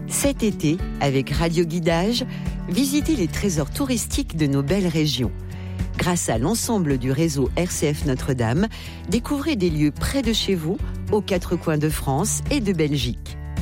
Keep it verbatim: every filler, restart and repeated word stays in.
Cet été, avec Radio Guidage, visitez les trésors touristiques de nos belles régions. Grâce à l'ensemble du réseau R C F Notre-Dame, découvrez des lieux près de chez vous, aux quatre coins de France et de Belgique.